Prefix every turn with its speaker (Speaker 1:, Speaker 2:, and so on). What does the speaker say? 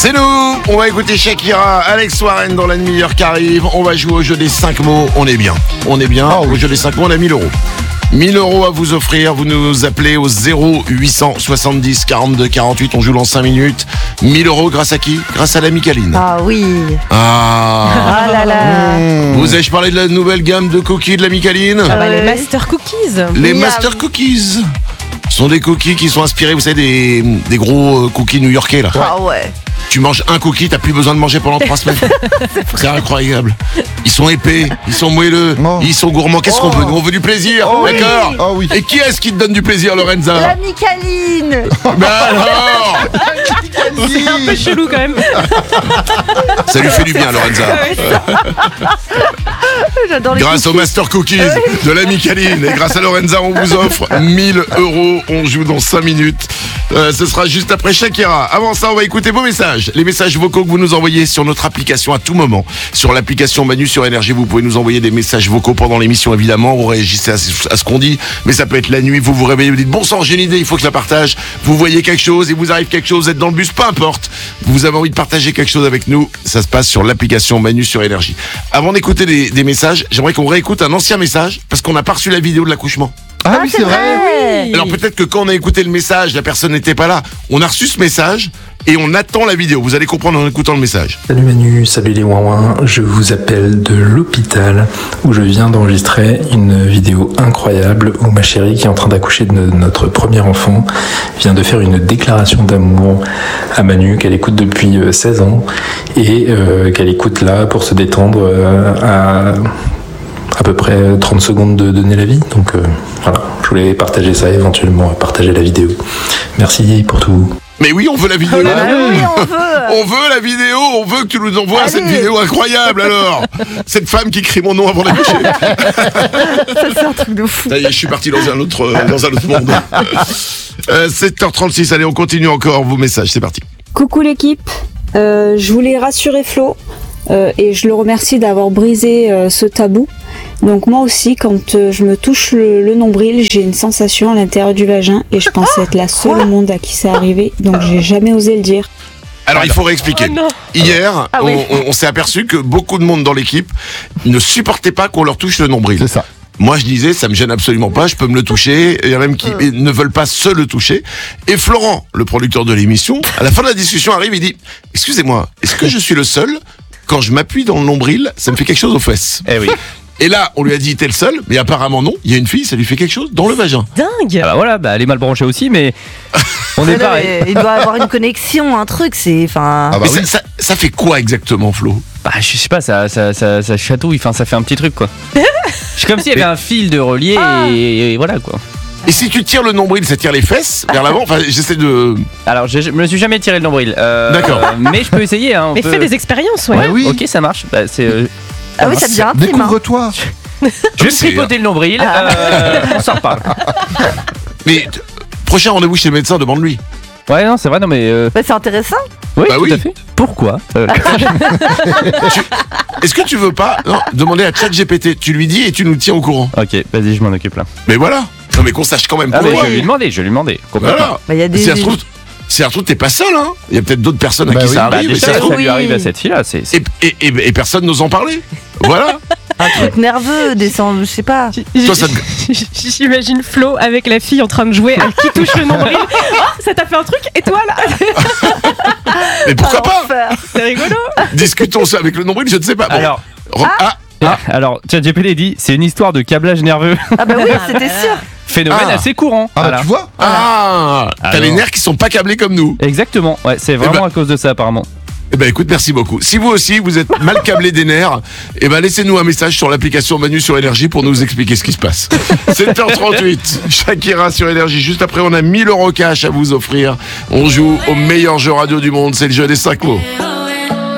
Speaker 1: C'est nous, on va écouter Shakira, Alex Warren dans la demi-heure qui arrive. On va jouer au jeu des 5 mots, on est bien. Au jeu des 5 mots, on a 1000 euros. 1000 euros à vous offrir, vous nous appelez au 0870 42 48, on joue dans 5 minutes. 1000 euros grâce à qui ? Grâce à la Micaline.
Speaker 2: Ah oui.
Speaker 1: Ah
Speaker 2: là là.
Speaker 1: Vous ai-je parlé de la nouvelle gamme de cookies de la Micaline ?
Speaker 3: Les Master Cookies.
Speaker 1: Les Master Cookies. Ce sont des cookies qui sont inspirés, vous savez, des gros cookies new-yorkais là.
Speaker 2: Ah ouais.
Speaker 1: Tu manges un cookie, t'as plus besoin de manger pendant 3 semaines. C'est incroyable. Ils sont épais, ils sont moelleux, ils sont gourmands. Qu'est-ce qu'on veut ? Nous, on veut du plaisir, d'accord ?
Speaker 4: Oh oui.
Speaker 1: Et qui est-ce qui te donne du plaisir, Lorenza ?
Speaker 2: La Micaline.
Speaker 1: Ben alors !
Speaker 3: C'est un peu chelou quand même.
Speaker 1: Ça lui fait du bien, Lorenza.
Speaker 2: J'adore les
Speaker 1: Grâce aux Master Cookies de la Micaline et grâce à Lorenza, on vous offre 1000 euros. On joue dans 5 minutes. Ce sera juste après Shakira. Avant ça, on va écouter vos messages. Les messages vocaux que vous nous envoyez sur notre application à tout moment. Sur l'application Manu sur Énergie, vous pouvez nous envoyer des messages vocaux pendant l'émission, évidemment. Vous réagissez à ce qu'on dit, mais ça peut être la nuit. Vous vous réveillez, vous dites bon sang, j'ai une idée, il faut que je la partage. Vous voyez quelque chose, il vous arrive quelque chose, vous êtes dans le bus, peu importe. Vous avez envie de partager quelque chose avec nous. Ça se passe sur l'application Manu sur Énergie. Avant d'écouter des messages, j'aimerais qu'on réécoute un ancien message parce qu'on n'a pas reçu la vidéo de l'accouchement.
Speaker 4: Ah oui, c'est vrai.
Speaker 1: Alors peut-être que quand on a écouté le message, la personne n'était pas là. On a reçu ce message et on attend la vidéo. Vous allez comprendre en écoutant le message.
Speaker 5: Salut Manu, salut les ouin-ouin. Je vous appelle de l'hôpital où je viens d'enregistrer une vidéo incroyable où ma chérie qui est en train d'accoucher de notre premier enfant vient de faire une déclaration d'amour à Manu qu'elle écoute depuis 16 ans et qu'elle écoute là pour se détendre à peu près 30 secondes de donner la vie. Donc voilà, je voulais partager ça, éventuellement partager la vidéo. Merci pour tout.
Speaker 1: Mais oui, on veut la vidéo.
Speaker 2: Oui, on veut.
Speaker 1: On veut la vidéo, on veut que tu nous envoies cette vidéo incroyable alors. Cette femme qui crie mon nom avant d'accoucher.
Speaker 2: Ça c'est un truc de fou.
Speaker 1: Ça y est, je suis parti dans un autre monde. 7h36, allez, on continue encore vos messages, c'est parti.
Speaker 6: Coucou l'équipe, je voulais rassurer Flo et je le remercie d'avoir brisé ce tabou. Donc moi aussi, quand je me touche le nombril, j'ai une sensation à l'intérieur du vagin et je pense être la seule au monde à qui c'est arrivé, donc j'ai jamais osé le dire.
Speaker 1: Alors il faut réexpliquer. Hier, on s'est aperçu que beaucoup de monde dans l'équipe ne supportait pas qu'on leur touche le nombril.
Speaker 4: C'est ça.
Speaker 1: Moi je disais, ça me gêne absolument pas, je peux me le toucher, il y en a même qui ne veulent pas se le toucher. Et Florent, le producteur de l'émission, à la fin de la discussion arrive, il dit « Excusez-moi, est-ce que je suis le seul ? Quand je m'appuie dans le nombril, ça me fait quelque chose aux fesses. »
Speaker 7: Eh oui.
Speaker 1: Et là, on lui a dit t'es le seul, mais apparemment non. Il y a une fille, ça lui fait quelque chose dans le vagin.
Speaker 3: Dingue.
Speaker 7: Ah bah voilà, elle est mal branchée aussi, mais on est pareil.
Speaker 2: Il doit avoir une connexion, un truc, c'est... Enfin...
Speaker 1: Mais ça fait quoi exactement, Flo ?
Speaker 7: Bah je sais pas, ça chatouille, enfin ça fait un petit truc quoi. C'est comme s'il y avait un fil de relié et voilà quoi.
Speaker 1: Et si tu tires le nombril, ça tire les fesses vers l'avant ? Enfin, j'essaie de...
Speaker 7: Alors je me suis jamais tiré le nombril.
Speaker 1: D'accord.
Speaker 7: Mais je peux essayer. Hein,
Speaker 3: Mais fais des expériences, ouais.
Speaker 4: Ouais, oui.
Speaker 7: Ok, ça marche. Bah, c'est...
Speaker 2: Ah oui, ça devient intime.
Speaker 4: Découvre-toi.
Speaker 7: Je vais me tripoter le nombril. On s'en reparle.
Speaker 1: Mais prochain rendez-vous chez le médecin, demande-lui.
Speaker 7: Ouais, non, c'est vrai, non mais...
Speaker 2: Bah, c'est intéressant.
Speaker 7: Oui,
Speaker 1: Bah
Speaker 7: tout
Speaker 1: oui.
Speaker 7: à fait. Pourquoi
Speaker 1: Est-ce que tu veux pas demander à ChatGPT ? Tu lui dis et tu nous tiens au courant.
Speaker 7: Ok, vas-y, je m'en occupe là.
Speaker 1: Mais voilà. Non mais qu'on sache quand même
Speaker 7: Ah mais
Speaker 1: pourquoi.
Speaker 7: je vais lui demander. Complètement.
Speaker 1: Voilà.
Speaker 2: Bah, y a des...
Speaker 1: Si ça se trouve, t'es pas seul, hein. Il y a peut-être d'autres personnes à qui ça
Speaker 7: Bah,
Speaker 1: arrive.
Speaker 7: déjà,
Speaker 1: et ça se trouve-
Speaker 7: ça lui arrive à cette fille-là.
Speaker 1: et personne n'ose en parler. Voilà.
Speaker 2: Un truc nerveux, descendre, je sais pas.
Speaker 1: Toi, ça
Speaker 3: J'imagine Flo avec la fille en train de jouer, elle qui touche le nombril. Oh, ça t'a fait un truc, et toi là
Speaker 1: Mais pourquoi pas ?
Speaker 2: L'enfer.
Speaker 3: C'est rigolo.
Speaker 1: Discutons ça avec le nombril, je ne sais pas. Bon.
Speaker 7: Alors, alors ChatGPT dit c'est une histoire de câblage nerveux.
Speaker 2: Ah bah oui, c'était sûr.
Speaker 7: Phénomène assez courant.
Speaker 4: Ah bah
Speaker 7: Voilà.
Speaker 4: tu vois.
Speaker 1: T'as
Speaker 7: Alors.
Speaker 1: les nerfs qui sont pas câblés comme nous.
Speaker 7: Exactement, ouais, c'est vraiment à cause de ça apparemment.
Speaker 1: Eh ben écoute, merci beaucoup. Si vous aussi, vous êtes mal câblé des nerfs, eh ben laissez-nous un message sur l'application Manu sur Énergie pour nous expliquer ce qui se passe. 7h38, Shakira sur Énergie. Juste après, on a 1000 euros cash à vous offrir. On joue au meilleur jeu radio du monde, c'est le jeu des 5 mots.